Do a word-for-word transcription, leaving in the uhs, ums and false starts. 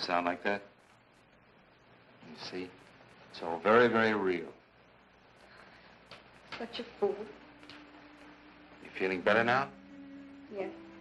Sound like that? You see, it's all very, very real. Such a fool. You feeling better now? Yes.